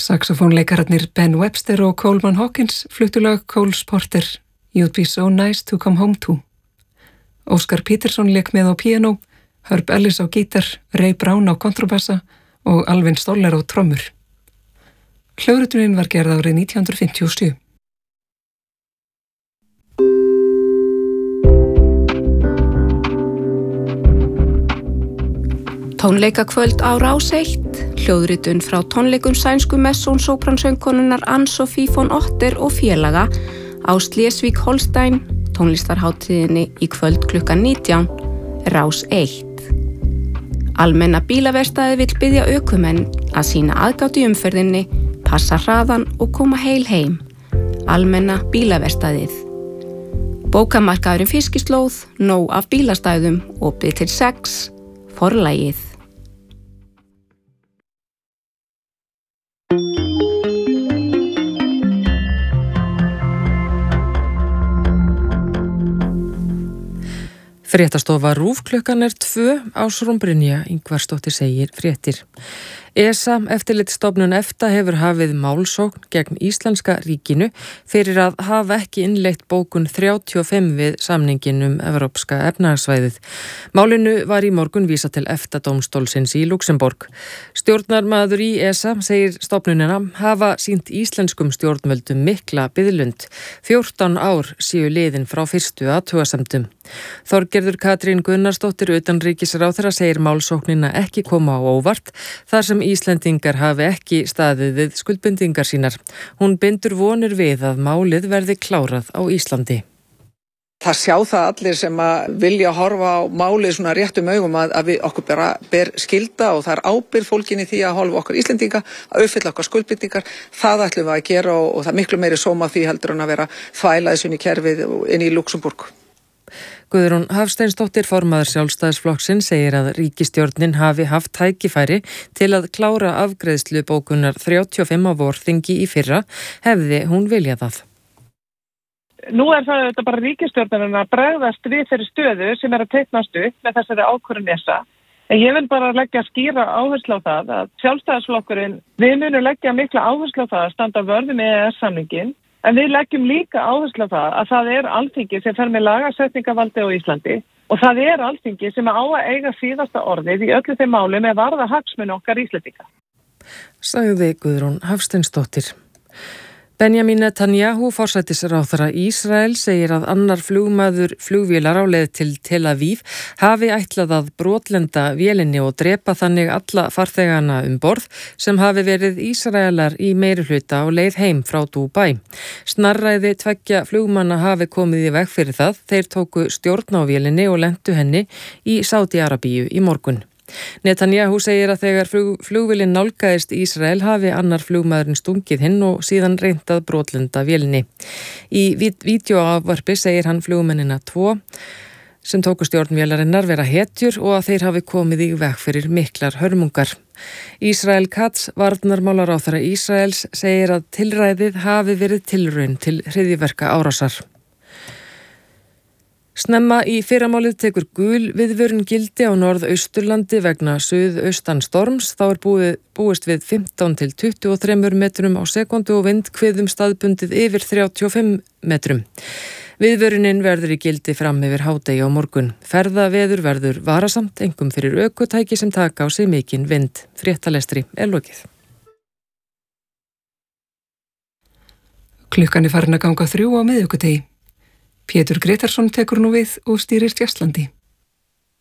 Saxofónleikararnir Ben Webster og Coleman Hawkins fluttu lag Cole's Porter, You'd Be So Nice to Come Home To. Óskar Peterson lék með á píanó, Herb Ellis á gítar, Ray Brown á kontrabassa og Alvin Stoller á trommur. Hljóðritunin var gerð árið 1957. Tónleikakvöld á Rás 1, hljóðritun frá tónleikum sænsku messón-sópransöngkonunnar Anne-Sophie von Otter og félaga á Schleswig-Holstein, tónlistarhátíðinni í kvöld klukkan 19, Rás 1. Almenna bílaverkstæðið vill biðja ökumenn að sýna aðgát í umferðinni, passa hraðan og koma heil heim. Almenna bílaverkstæðið. Bókamarkaðurinn Fiskislóð, nóg af bílastæðum, opið til 6, Forlagið. Fréttastofa RÚV klukkan 2, Ásrún Brynja Ingvarsdóttir segir fréttir. ESA, eftirlitsstofnun EFTA, hefur hafið málsókn gegn Íslenska ríkinu fyrir að hafa ekki innleitt bókun 35 við samningin Evrópska efnahagssvæðið. Málinu var í morgun vísað til EFTA-dómstólsins í Luxemborg. Stjórnarmaður í ESA segir stofnunina hafa sýnt íslenskum stjórnvöldum mikla biðlund. 14 ár séu liðin frá fyrstu athugasemdum. Þorgerður Katrín Gunnarsdóttir utanríkisráðherra segir málsóknina ekki koma á óvart þar sem Íslendingar hafi ekki staðið við skuldbindingar sínar. Hún bindur vonir við að málið verði klárað á Íslandi. Það sjá það allir sem að vilja horfa á málið svona réttum augum að við okkur bara ber skylda og það ábyrgð fólkin í því að horfa okkur Íslendinga að uppfylla okkar skuldbindingar. Það ætlum við að gera og það miklu meiri sóma því heldur en að vera þvæla þessu inn í kerfið inn í Luxemborg. Guðrún Hafsteinsdóttir, formaður Sjálfstæðisflokksins, segir að ríkisstjórnin hafi haft tækifæri til að klára afgreiðslu bókunar 35 á vorþingi í fyrra, hefði hún viljað það. Nú það bara ríkisstjórnin að bregðast við þeirri stöðu sem að teiknast upp með þessari ákvörðun ESA. En ég vil bara leggja skýra áherslu á það að Sjálfstæðisflokkurinn, við munum leggja mikla áherslu á það að standa vörð með EES-samninginn. En við leggjum líka áherslu á það er Alþingi sem fer með lagasetningavaldi á Íslandi og það er Alþingi sem á að eiga síðasta orðið í öllu þeim máli með varða hagsmuni okkar Íslendinga. Sagði Guðrún Hafsteinsdóttir. Benjamin Netanyahu, forsætisráðherra Ísrael, segir að annar flugmaður flugvélar á leið til Tel Aviv hafi ætlað að brotlenda vélinni og drepa þannig alla farþegana borð sem hafi verið Ísraelar í meirihluta á leið heim frá Dubai. Snarræði 2 flugmanna hafi komið í veg fyrir það, þeir tóku stjórn á vélinni og lentu henni í Sádi-Arabíu í morgun. Netanyahu segir að þegar flugvélin nálgaðist Ísrael hafi annar flugmaðurinn stungið hinn og síðan reynt að brotlenda vélinni. Í vídeóávarpi segir hann flugmennina 2 sem tóku stjórn vélarinnar vera hetjur og að þeir hafi komið í veg fyrir miklar hörmungar. Ísrael Katz, varnarmálaráðherra Ísraels, segir að tilræðið hafi verið tilraun til hryðjuverka árásar. Snemma í fyrramálið tekur gul viðvörun gildi á Norðausturlandi vegna suðaustan storms. Þá búist við 15 til 23 metrum á sekundu og vindhviðum staðbundið yfir 35 metrum. Viðvörunin verður í gildi fram yfir hádegi á morgun. Ferðaveður verður varasamt, einkum fyrir ökutæki sem taka á sig mikinn vind. Fréttalestri lokið. Klukkan farin að ganga 3 á miðvikudegi. Pétur Gretarsson tekur nú við og stýrir Jazzlandi.